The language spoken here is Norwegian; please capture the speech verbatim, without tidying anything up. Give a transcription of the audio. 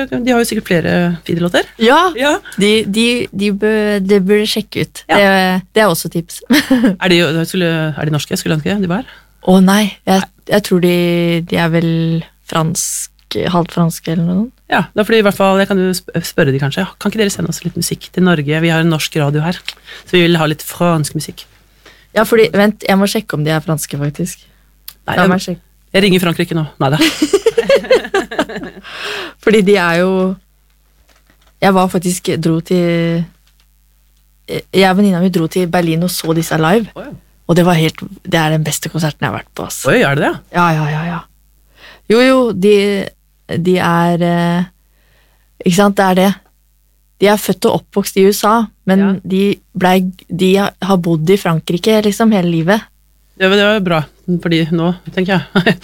de har jo sikkert flere fide-låter. Ja, Ja. de, de, de bør, det burde sjekke ut. Ja. Det, det er også tips. Er de, skulle, er de norske? Skulle ønske de var? Å nei, jeg, jeg tror de, de er vel fransk, halvt franske eller noe. Ja, da fordi i hvert fall, jeg kan jo sp- spørre de kanskje, kan ikke dere sende oss litt musikk til Norge? Vi har en norsk radio her, så vi vil ha litt fransk musikk. Ja, fordi, vent, jeg må sjekke om de er franske faktisk. Nei, La meg jeg, sjekke. jeg ringer Frankrike nå. Neida. Fordi de er jo Jeg var faktisk dro til Jeg og venninna mi dro til Berlin og så disse live. Oi. Og det var helt Det er den beste konserten jeg har vært på. ass. Oi, er det det? Ja, ja, ja, ja. Jo, jo, de, de er eh, Ikke sant, det er det. De er født og oppvokst i U S A, men Ja. de, ble, de har bodd i Frankrike liksom hele livet. Ja, men det var bra, fordi nå, tenker jeg.